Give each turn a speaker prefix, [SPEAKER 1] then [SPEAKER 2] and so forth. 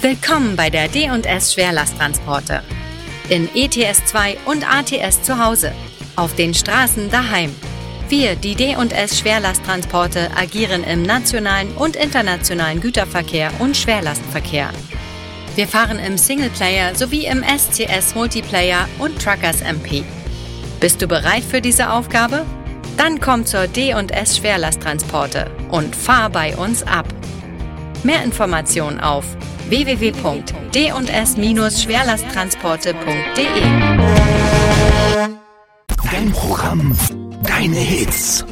[SPEAKER 1] Willkommen bei der D&S Schwerlasttransporte. In ETS2 und ATS zu Hause. Auf den Straßen daheim. Wir, die D&S Schwerlasttransporte, agieren im nationalen und internationalen Güterverkehr und Schwerlastverkehr. Wir fahren im Singleplayer sowie im SCS Multiplayer und Truckers MP. Bist du bereit für diese Aufgabe? Dann komm zur D&S Schwerlasttransporte und fahr bei uns ab. Mehr Informationen auf www.d&s-schwerlasttransporte.de.
[SPEAKER 2] Dein Programm, deine Hits.